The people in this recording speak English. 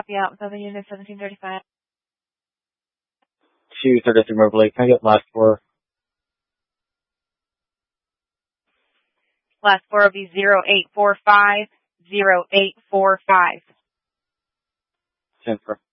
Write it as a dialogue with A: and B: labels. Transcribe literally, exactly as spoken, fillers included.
A: you out with other unit seventeen thirty-five.
B: two thirty-three Moberly. Can I get last four?
A: Last four will be zero eight four five, zero eight four five.
B: ten four.